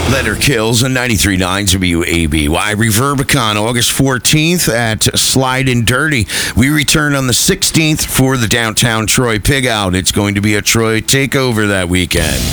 Letter Kills on 93.9 WABY. Reverbicon, August 14th at Slide and Dirty. We return on the 16th for the Downtown Troy Pig Out. It's going to be a Troy takeover that weekend.